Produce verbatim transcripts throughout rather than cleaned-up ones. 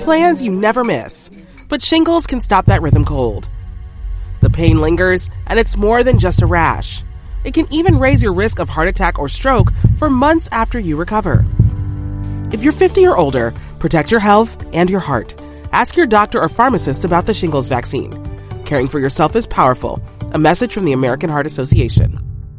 plans you never miss. But shingles can stop that rhythm cold. The pain lingers, and it's more than just a rash. It can even raise your risk of heart attack or stroke for months after you recover. If you're fifty or older, protect your health and your heart. Ask your doctor or pharmacist about the shingles vaccine. Caring for yourself is powerful. A message from the American Heart Association.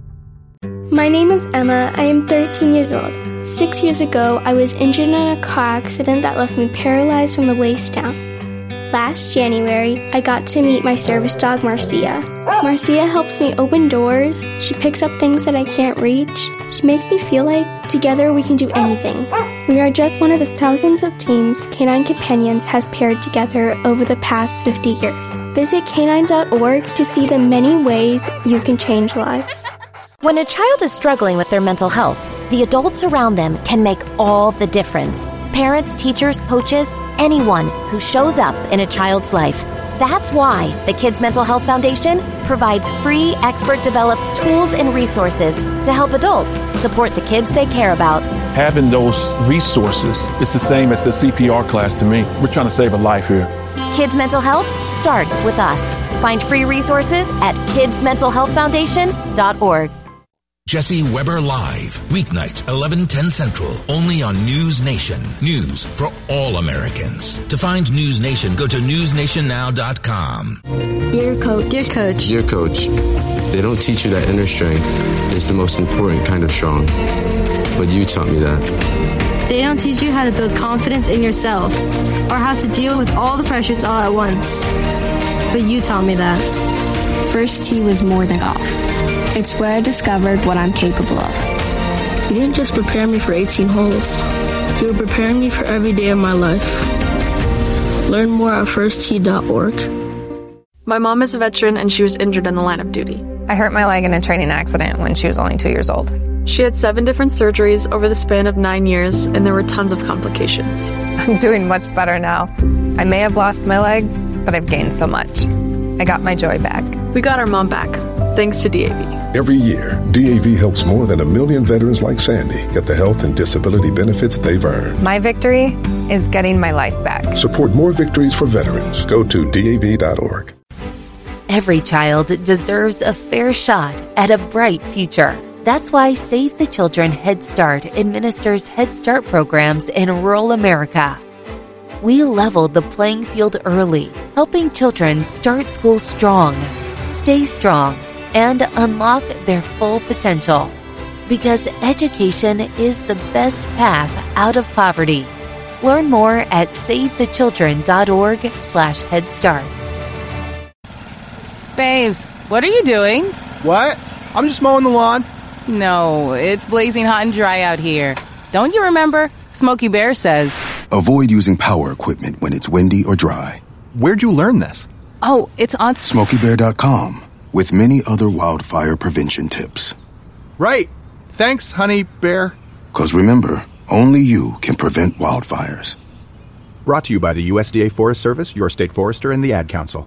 My name is Emma. I am thirteen years old. Six years ago, I was injured in a car accident that left me paralyzed from the waist down. Last January, I got to meet my service dog, Marcia. Marcia helps me open doors. She picks up things that I can't reach. She makes me feel like together we can do anything. We are just one of the thousands of teams Canine Companions has paired together over the past fifty years. Visit canine dot org to see the many ways you can change lives. When a child is struggling with their mental health, the adults around them can make all the difference. Parents, teachers, coaches, anyone who shows up in a child's life. That's why the Kids Mental Health Foundation provides free, expert-developed tools and resources to help adults support the kids they care about. Having those resources is the same as the C P R class to me. We're trying to save a life here. Kids Mental Health starts with us. Find free resources at kids mental health foundation dot org. Jesse Weber Live, weeknights, eleven ten Central, only on News Nation. News for all Americans. To find News Nation, go to news nation now dot com. Your coach. Your coach. Your coach. They don't teach you that inner strength is the most important kind of strong. But you taught me that. They don't teach you how to build confidence in yourself or how to deal with all the pressures all at once. But you taught me that. First tee was more than golf. It's where I discovered what I'm capable of. You didn't just prepare me for eighteen holes. You were preparing me for every day of my life. Learn more at first tee dot org. My mom is a veteran and she was injured in the line of duty. I hurt my leg in a training accident when she was only two years old. She had seven different surgeries over the span of nine years, and there were tons of complications. I'm doing much better now. I may have lost my leg, but I've gained so much. I got my joy back. We got our mom back, thanks to D A V. Every year, D A V helps more than a million veterans like Sandy get the health and disability benefits they've earned. My victory is getting my life back. Support more victories for veterans. Go to D A V dot org. Every child deserves a fair shot at a bright future. That's why Save the Children Head Start administers Head Start programs in rural America. We leveled the playing field early, helping children start school strong, stay strong, and unlock their full potential. Because education is the best path out of poverty. Learn more at save the children dot org slash head start. Babes, what are you doing? What? I'm just mowing the lawn. No, it's blazing hot and dry out here. Don't you remember? Smokey Bear says, avoid using power equipment when it's windy or dry. Where'd you learn this? Oh, it's on smokey bear dot com with many other wildfire prevention tips. Right. Thanks, honey bear. Because remember, only you can prevent wildfires. Brought to you by the U S D A Forest Service, your state forester, and the Ad Council.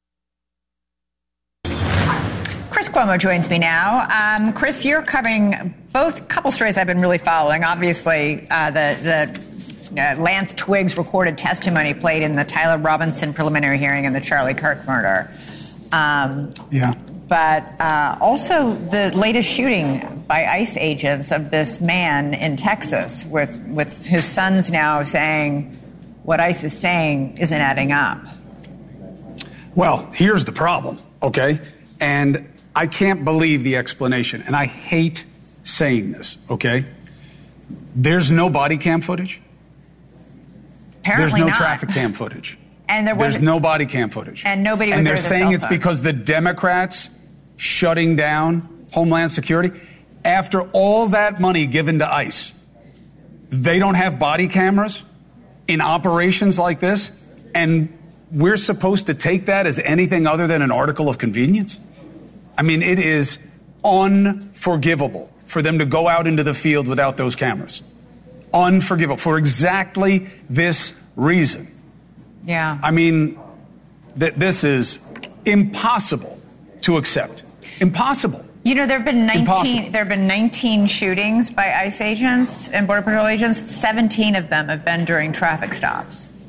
Chris Cuomo joins me now. Um, Chris, you're covering both couple stories I've been really following. Obviously, uh, the the uh, Lance Twiggs recorded testimony played in the Tyler Robinson preliminary hearing in the Charlie Kirk murder. Um, yeah. But uh, also the latest shooting by ICE agents of this man in Texas, with with his sons now saying what ICE is saying isn't adding up. Well, here's the problem, okay? And I can't believe the explanation, and I hate saying this, okay? There's no body cam footage. Apparently There's no not. traffic cam footage. And there There's wasn't- no body cam footage. And nobody was And there they're with a saying cell it's phone. because the Democrats shutting down Homeland Security. After all that money given to ICE, they don't have body cameras in operations like this, and we're supposed to take that as anything other than an article of convenience? I mean, it is unforgivable for them to go out into the field without those cameras. Unforgivable for exactly this reason. Yeah. I mean, th- this is impossible to accept. Impossible. You know, there have been nineteen. Impossible. There have been nineteen shootings by ICE agents and Border Patrol agents. Seventeen of them have been during traffic stops.